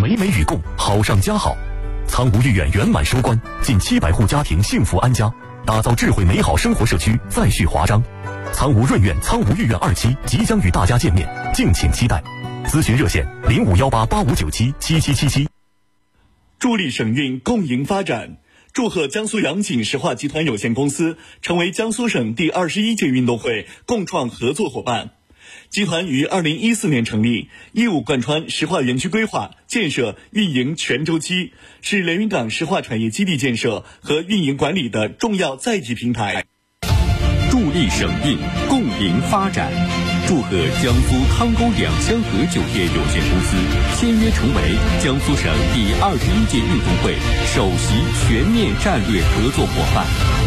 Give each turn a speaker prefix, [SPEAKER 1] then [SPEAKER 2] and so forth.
[SPEAKER 1] 美美与共，好上加好。苍梧御苑圆满收官，近700户家庭幸福安家，打造智慧美好生活社区再续华章。苍梧润苑、苍梧御苑2期即将与大家见面，敬请期待。咨询热线051885977777。
[SPEAKER 2] 助力省运，共赢发展。祝贺江苏洋锦石化集团有限公司成为江苏省第21届运动会共创合作伙伴。集团于2014年成立，业务贯穿石化园区规划、建设、运营全周期，是连云港石化产业基地建设和运营管理的重要载体平台。
[SPEAKER 3] 助力省运，共赢发展。祝贺江苏康沟两香河酒店有限公司签约成为江苏省第21届运动会首席全面战略合作伙伴。